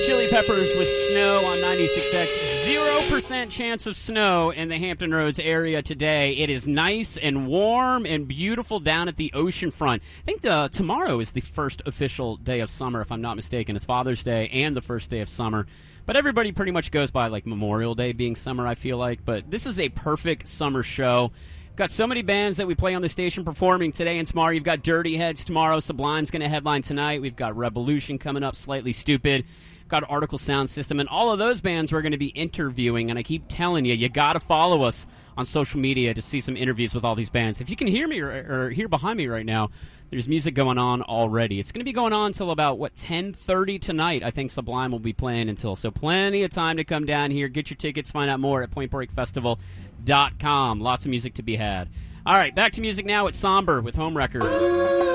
Chili Peppers with Snow on 96X. 0% chance of snow in the Hampton Roads area today. It is nice and warm and beautiful down at the ocean front. I think tomorrow is the first official day of summer, if I'm not mistaken. It's Father's Day and the first day of summer. But everybody pretty much goes by like Memorial Day being summer, I feel like. But this is a perfect summer show. Got so many bands that we play on the station performing today and tomorrow. You've got Dirty Heads tomorrow. Sublime's going to headline tonight. We've got Revolution coming up, Slightly Stupid. Got Article Sound System. And all of those bands we're going to be interviewing. And I keep telling you, you got to follow us on social media to see some interviews with all these bands. If you can hear me or hear behind me right now, there's music going on already. It's going to be going on until about, 10:30 tonight. I think Sublime will be playing until. So plenty of time to come down here. Get your tickets. Find out more at PointBreakFestival.com. Lots of music to be had. All right, back to music now. It's Somber with Home Record.